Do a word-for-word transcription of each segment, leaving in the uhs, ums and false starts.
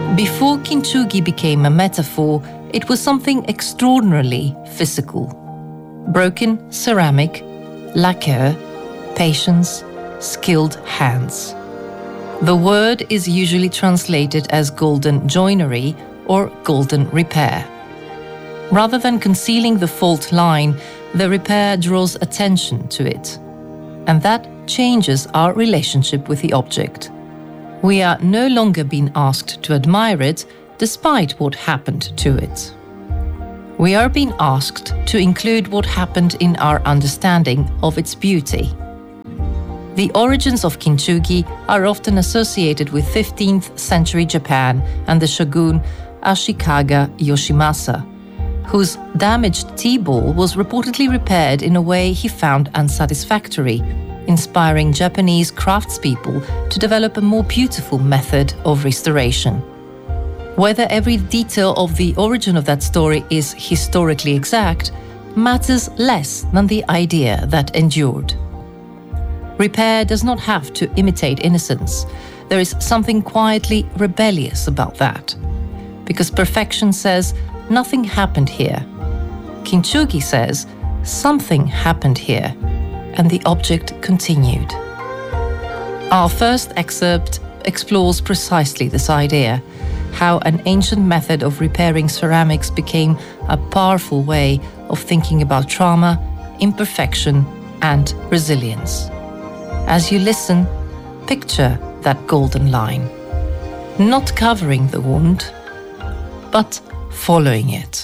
Before kintsugi became a metaphor, it was something extraordinarily physical. Broken ceramic, lacquer, patience, skilled hands. The word is usually translated as golden joinery or golden repair. Rather than concealing the fault line, the repair draws attention to it, and that changes our relationship with the object. We are no longer being asked to admire it despite what happened to it. We are being asked to include what happened in our understanding of its beauty. The origins of kintsugi are often associated with fifteenth century Japan and the shogun Ashikaga Yoshimasa, whose damaged tea bowl was reportedly repaired in a way he found unsatisfactory, inspiring Japanese craftspeople to develop a more beautiful method of restoration. Whether every detail of the origin of that story is historically exact matters less than the idea that endured. Repair does not have to imitate innocence. There is something quietly rebellious about that. Because perfection says, nothing happened here. Kintsugi says, something happened here, and the object continued. Our first excerpt explores precisely this idea, how an ancient method of repairing ceramics became a powerful way of thinking about trauma, imperfection, and resilience. As you listen, picture that golden line, not covering the wound, but following it.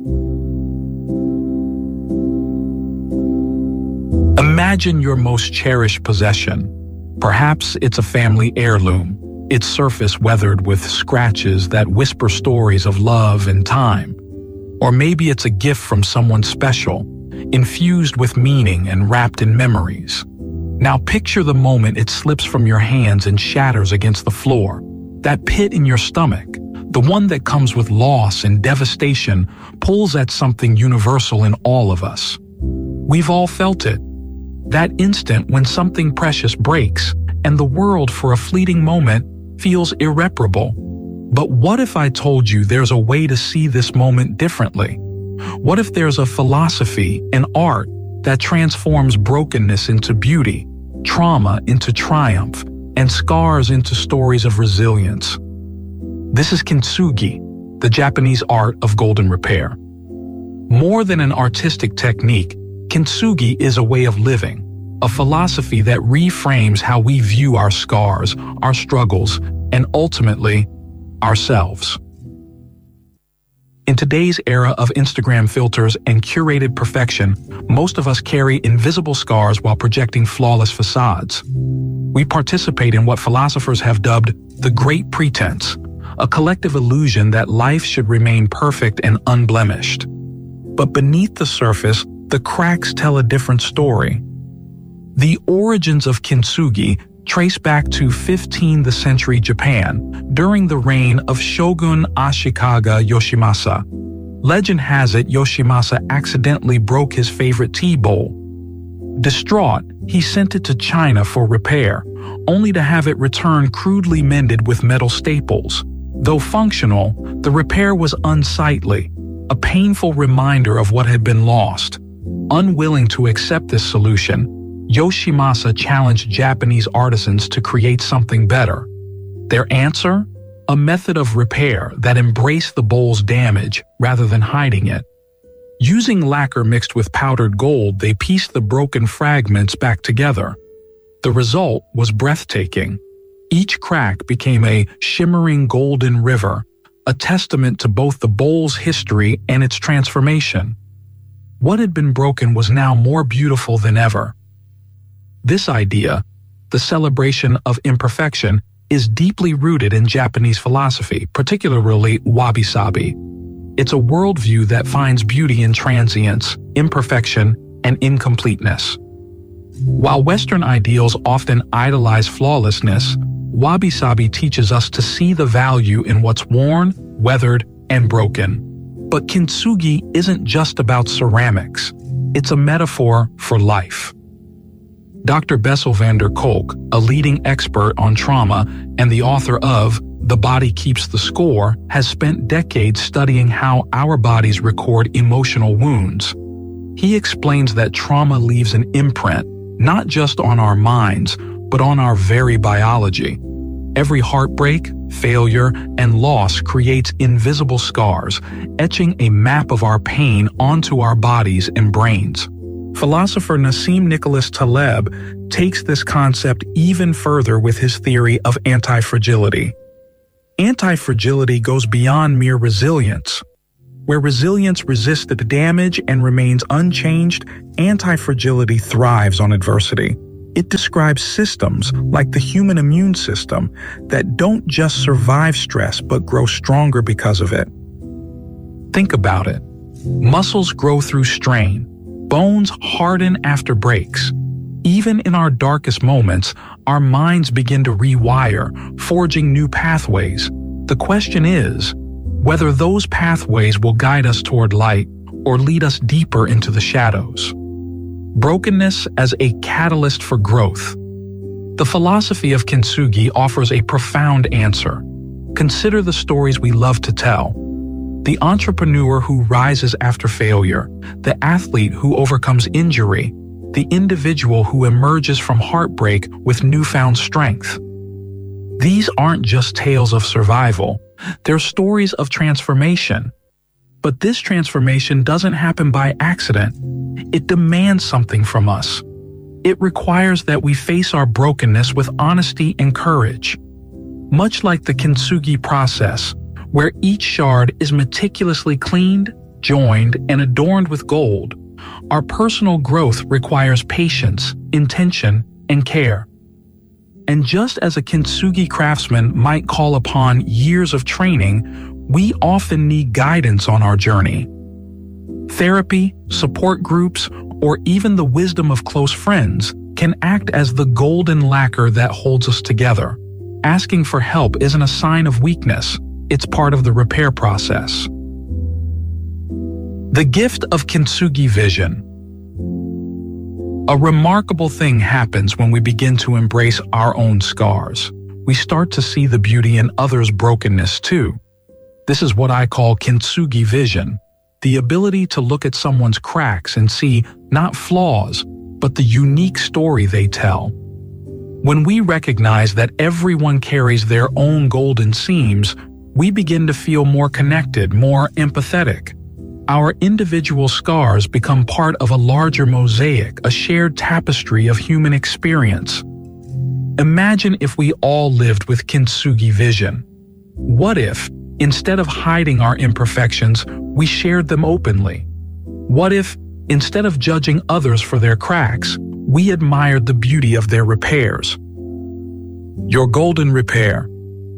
Imagine your most cherished possession. Perhaps it's a family heirloom, its surface weathered with scratches that whisper stories of love and time. Or maybe it's a gift from someone special, infused with meaning and wrapped in memories. Now picture the moment it slips from your hands and shatters against the floor. That pit in your stomach, the one that comes with loss and devastation, pulls at something universal in all of us. We've all felt it. That instant when something precious breaks and the world for a fleeting moment feels irreparable. But what if I told you there's a way to see this moment differently? What if there's a philosophy, an art, that transforms brokenness into beauty, trauma into triumph, and scars into stories of resilience? This is kintsugi, the Japanese art of golden repair. More than an artistic technique, kintsugi is a way of living, a philosophy that reframes how we view our scars, our struggles, and ultimately, ourselves. In today's era of Instagram filters and curated perfection, most of us carry invisible scars while projecting flawless facades. We participate in what philosophers have dubbed the Great Pretense, a collective illusion that life should remain perfect and unblemished. But beneath the surface, the cracks tell a different story. The origins of kintsugi trace back to fifteenth century Japan during the reign of Shogun Ashikaga Yoshimasa. Legend has it Yoshimasa accidentally broke his favorite tea bowl. Distraught, he sent it to China for repair, only to have it returned crudely mended with metal staples. Though functional, the repair was unsightly, a painful reminder of what had been lost. Unwilling to accept this solution, Yoshimasa challenged Japanese artisans to create something better. Their answer? A method of repair that embraced the bowl's damage rather than hiding it. Using lacquer mixed with powdered gold, they pieced the broken fragments back together. The result was breathtaking. Each crack became a shimmering golden river, a testament to both the bowl's history and its transformation. What had been broken was now more beautiful than ever. This idea, the celebration of imperfection, is deeply rooted in Japanese philosophy, particularly wabi-sabi. It's a worldview that finds beauty in transience, imperfection, and incompleteness. While Western ideals often idolize flawlessness, wabi-sabi teaches us to see the value in what's worn, weathered, and broken. But kintsugi isn't just about ceramics. It's a metaphor for life. Doctor Bessel van der Kolk, a leading expert on trauma and the author of The Body Keeps the Score, has spent decades studying how our bodies record emotional wounds. He explains that trauma leaves an imprint, not just on our minds, but on our very biology. Every heartbreak, failure, and loss creates invisible scars, etching a map of our pain onto our bodies and brains. Philosopher Nassim Nicholas Taleb takes this concept even further with his theory of anti-fragility. Anti-fragility goes beyond mere resilience. Where resilience resists the damage and remains unchanged, anti-fragility thrives on adversity. It describes systems, like the human immune system, that don't just survive stress but grow stronger because of it. Think about it. Muscles grow through strain. Bones harden after breaks. Even in our darkest moments, our minds begin to rewire, forging new pathways. The question is, whether those pathways will guide us toward light or lead us deeper into the shadows. Brokenness as a catalyst for growth. The philosophy of Kintsugi offers a profound answer. Consider the stories we love to tell. The entrepreneur who rises after failure, the athlete who overcomes injury, the individual who emerges from heartbreak with newfound strength. These aren't just tales of survival, they're stories of transformation. But this transformation doesn't happen by accident. It demands something from us. It requires that we face our brokenness with honesty and courage. Much like the Kintsugi process, where each shard is meticulously cleaned, joined, and adorned with gold, our personal growth requires patience, intention, and care. And just as a Kintsugi craftsman might call upon years of training, we often need guidance on our journey. Therapy, support groups, or even the wisdom of close friends can act as the golden lacquer that holds us together. Asking for help isn't a sign of weakness, it's part of the repair process. The gift of Kintsugi vision. A remarkable thing happens when we begin to embrace our own scars. We start to see the beauty in others' brokenness too. This is what I call Kintsugi vision, the ability to look at someone's cracks and see not flaws, but the unique story they tell. When we recognize that everyone carries their own golden seams, we begin to feel more connected, more empathetic. Our individual scars become part of a larger mosaic, a shared tapestry of human experience. Imagine if we all lived with Kintsugi vision. What if, instead of hiding our imperfections, we shared them openly? What if, instead of judging others for their cracks, we admired the beauty of their repairs? Your golden repair.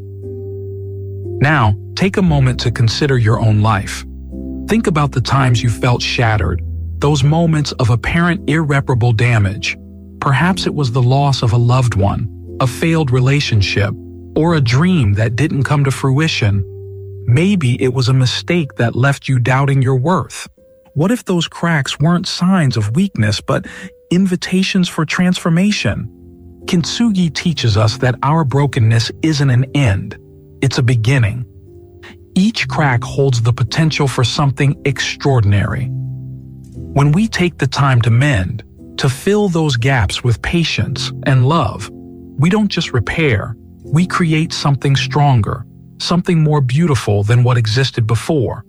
Now, take a moment to consider your own life. Think about the times you felt shattered, those moments of apparent irreparable damage. Perhaps it was the loss of a loved one, a failed relationship, or a dream that didn't come to fruition. Maybe it was a mistake that left you doubting your worth. What if those cracks weren't signs of weakness, but invitations for transformation? Kintsugi teaches us that our brokenness isn't an end, it's a beginning. Each crack holds the potential for something extraordinary. When we take the time to mend, to fill those gaps with patience and love, we don't just repair, we create something stronger, something more beautiful than what existed before.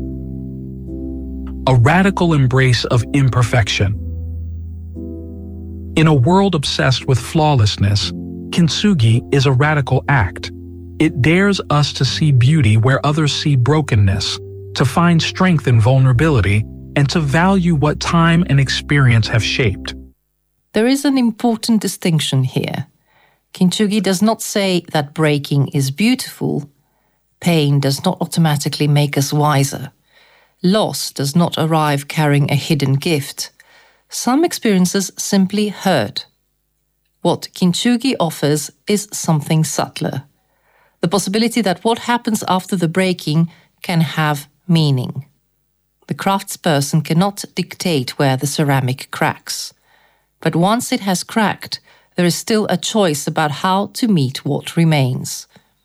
A radical embrace of imperfection. In a world obsessed with flawlessness, Kintsugi is a radical act. It dares us to see beauty where others see brokenness, to find strength in vulnerability, and to value what time and experience have shaped. There is an important distinction here. Kintsugi does not say that breaking is beautiful. Pain does not automatically make us wiser. Loss does not arrive carrying a hidden gift. Some experiences simply hurt. What Kintsugi offers is something subtler. The possibility that what happens after the breaking can have meaning. The craftsperson cannot dictate where the ceramic cracks. But once it has cracked, there is still a choice about how to meet what remains.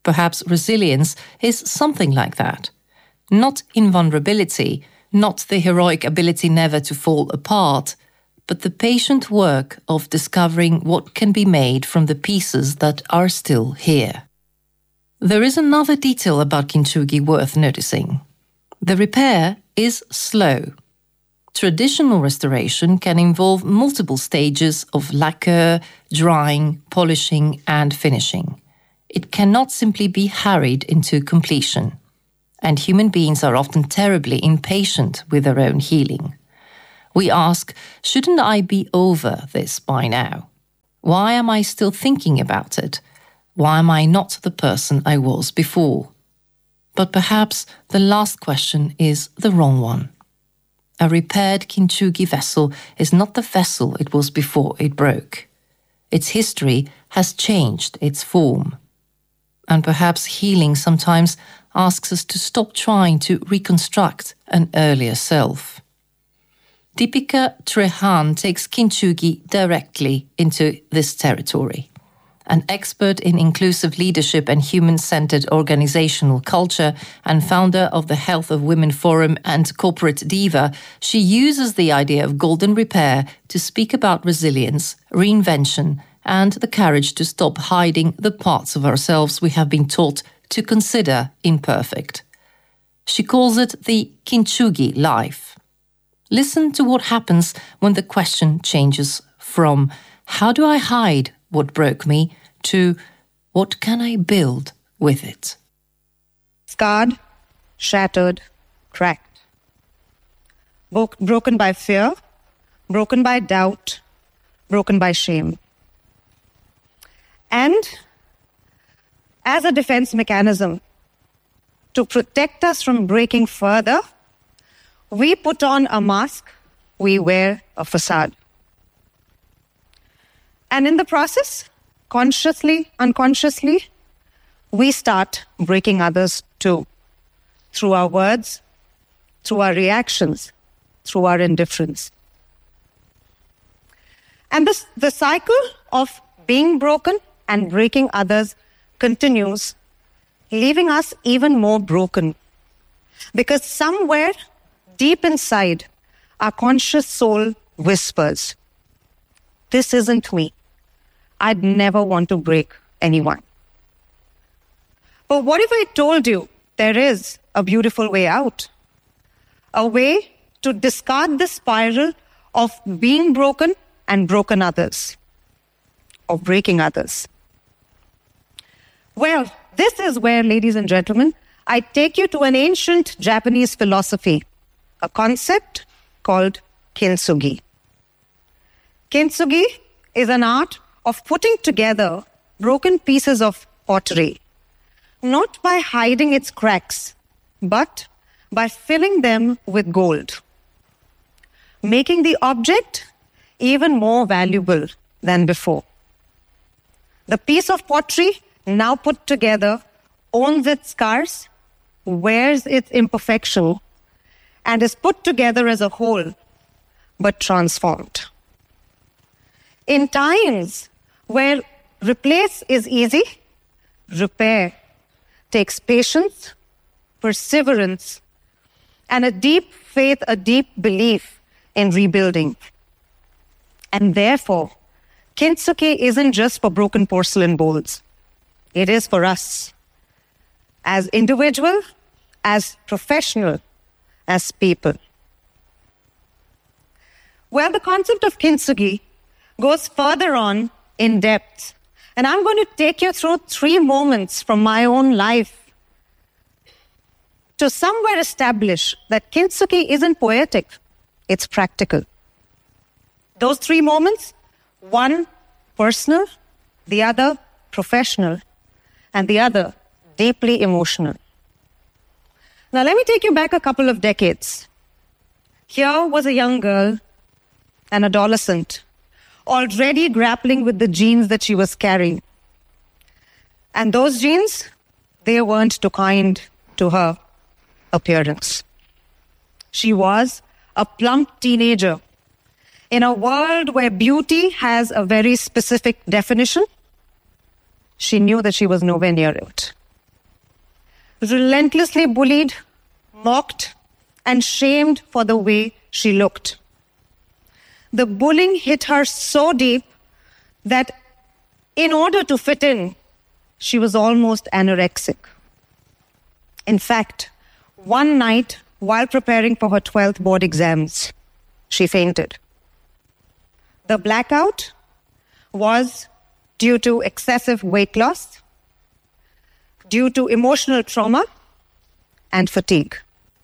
Perhaps resilience is something like that. Not invulnerability, not the heroic ability never to fall apart, but the patient work of discovering what can be made from the pieces that are still here. There is another detail about kintsugi worth noticing. The repair is slow. Traditional restoration can involve multiple stages of lacquer, drying, polishing, and finishing. It cannot simply be hurried into completion. And human beings are often terribly impatient with their own healing. We ask, shouldn't I be over this by now? Why am I still thinking about it? Why am I not the person I was before? But perhaps the last question is the wrong one. A repaired kintsugi vessel is not the vessel it was before it broke. Its history has changed its form. And perhaps healing sometimes asks us to stop trying to reconstruct an earlier self. Deepika Trehan takes kintsugi directly into this territory. An expert in inclusive leadership and human-centered organizational culture and founder of the Health of Women Forum and Corporate Diva, she uses the idea of golden repair to speak about resilience, reinvention, and the courage to stop hiding the parts of ourselves we have been taught to consider imperfect. She calls it the kintsugi life. Listen to what happens when the question changes from how do I hide what broke me to what can I build with it? Scarred, shattered, cracked. Bo- broken by fear, broken by doubt, broken by shame. And as a defense mechanism to protect us from breaking further, we put on a mask, we wear a facade. And in the process, consciously, unconsciously, we start breaking others too, through our words, through our reactions, through our indifference. And this, the cycle of being broken and breaking others continues, leaving us even more broken. Because somewhere deep inside, our conscious soul whispers, this isn't me. I'd never want to break anyone. But what if I told you there is a beautiful way out? A way to discard the spiral of being broken and broken others, or breaking others. Well, this is where, ladies and gentlemen, I take you to an ancient Japanese philosophy, a concept called kintsugi. Kintsugi is an art of putting together broken pieces of pottery, not by hiding its cracks, but by filling them with gold, making the object even more valuable than before. The piece of pottery now put together owns its scars, wears its imperfection, and is put together as a whole, but transformed. In times where replace is easy, repair takes patience, perseverance, and a deep faith, a deep belief in rebuilding. And therefore, kintsugi isn't just for broken porcelain bowls. It is for us, as individual, as professional, as people. Well, the concept of kintsugi goes further on in depth. And I'm going to take you through three moments from my own life to somewhere establish that kintsugi isn't poetic, it's practical. Those three moments, one personal, the other professional, and the other deeply emotional. Now, let me take you back a couple of decades. Here was a young girl, an adolescent, already grappling with the genes that she was carrying. And those genes, they weren't too kind to her appearance. She was a plump teenager in a world where beauty has a very specific definition. She knew that she was nowhere near it. relentlessly bullied, mocked, and shamed for the way she looked. The bullying hit her so deep that in order to fit in, she was almost anorexic. In fact, one night, while preparing for her twelfth board exams, she fainted. The blackout was due to excessive weight loss, due to emotional trauma, and fatigue.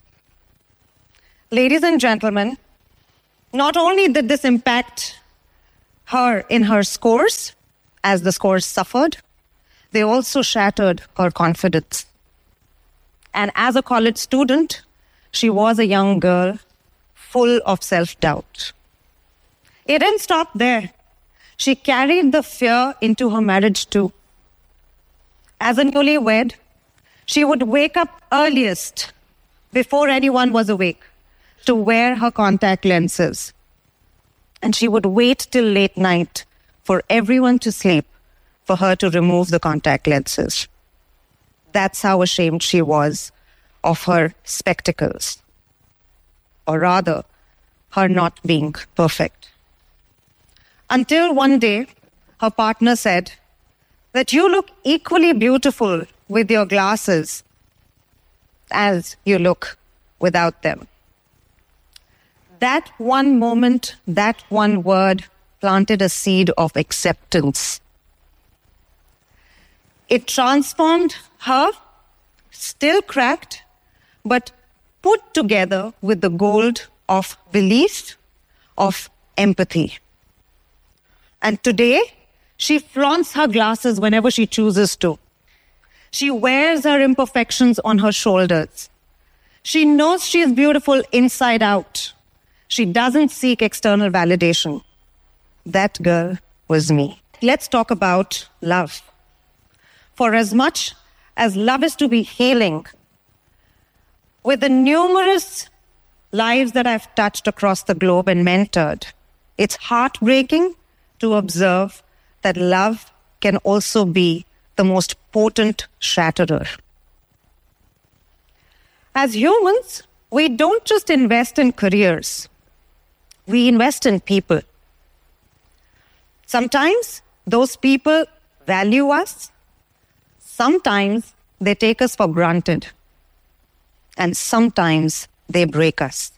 Ladies and gentlemen, not only did this impact her in her scores, as the scores suffered, they also shattered her confidence. And as a college student, she was a young girl full of self-doubt. It didn't stop there. She carried the fear into her marriage too. As a newlywed, she would wake up earliest, before anyone was awake, to wear her contact lenses. And she would wait till late night for everyone to sleep for her to remove the contact lenses. That's how ashamed she was of her spectacles. Or rather, her not being perfect. Until one day, her partner said that you look equally beautiful with your glasses as you look without them. That one moment, that one word planted a seed of acceptance. It transformed her, still cracked, but put together with the gold of belief, of empathy. And today, she flaunts her glasses whenever she chooses to. She wears her imperfections on her shoulders. She knows she is beautiful inside out. She doesn't seek external validation. That girl was me. Let's talk about love. For as much as love is to be healing, with the numerous lives that I've touched across the globe and mentored, it's heartbreaking to observe that love can also be the most potent shatterer. As humans, we don't just invest in careers. We invest in people. Sometimes those people value us. Sometimes they take us for granted. And sometimes they break us.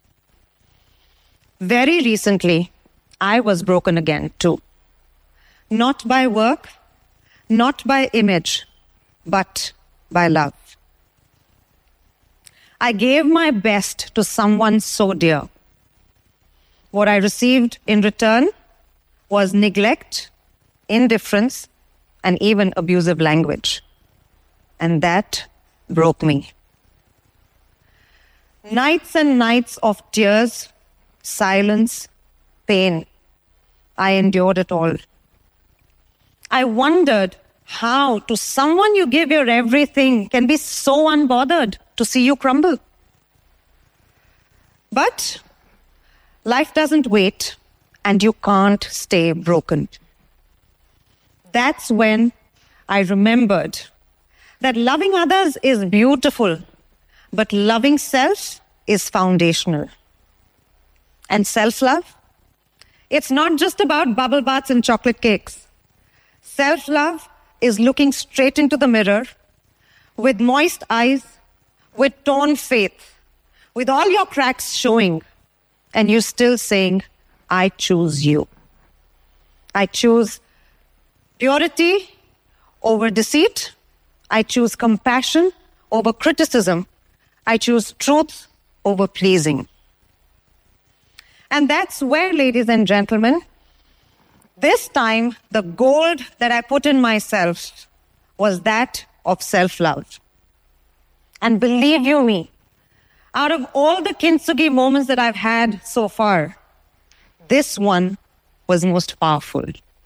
Very recently, I was broken again too. Not by work, not by image, but by love. I gave my best to someone so dear. What I received in return was neglect, indifference, and even abusive language. And that broke me. Nights and nights of tears, silence, pain. I endured it all. I wondered how, to someone you give your everything, can be so unbothered to see you crumble. But life doesn't wait, and you can't stay broken. That's when I remembered that loving others is beautiful, but loving self is foundational. And self-love? It's not just about bubble baths and chocolate cakes. Self-love is looking straight into the mirror with moist eyes, with torn faith, with all your cracks showing, and you still saying, I choose you. I choose purity over deceit. I choose compassion over criticism. I choose truth over pleasing. And that's where, ladies and gentlemen, this time the gold that I put in myself was that of self-love. And believe you me, out of all the kintsugi moments that I've had so far, this one was most powerful.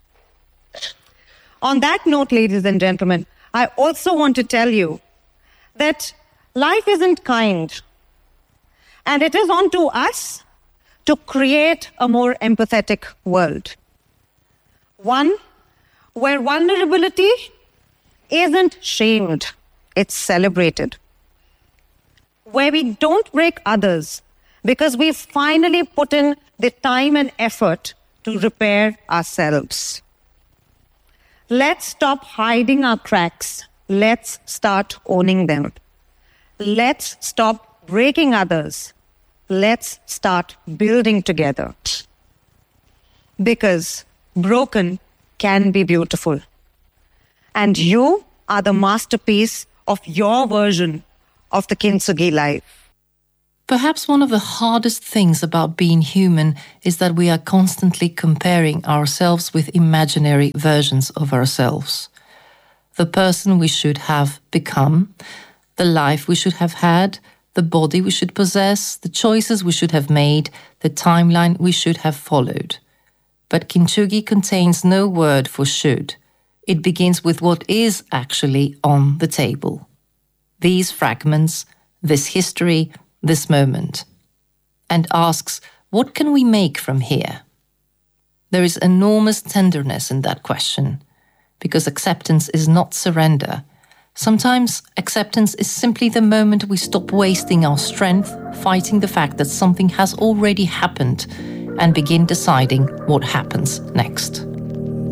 On that note, ladies and gentlemen, I also want to tell you that life isn't kind. And it is on to us to create a more empathetic world. One where vulnerability isn't shamed it's celebrated. Where we don't break others because we've finally put in the time and effort to repair ourselves. Let's stop hiding our cracks. Let's start owning them. Let's stop breaking others. Let's start building together. Because broken can be beautiful. And you are the masterpiece of your version of the Kintsugi life. Perhaps one of the hardest things about being human is that we are constantly comparing ourselves with imaginary versions of ourselves. The person we should have become, the life we should have had, the body we should possess, the choices we should have made, the timeline we should have followed. But Kintsugi contains no word for should. It begins with what is actually on the table. These fragments, this history, this moment, and asks, what can we make from here? There is enormous tenderness in that question, because acceptance is not surrender. Sometimes acceptance is simply the moment we stop wasting our strength fighting the fact that something has already happened and begin deciding what happens next.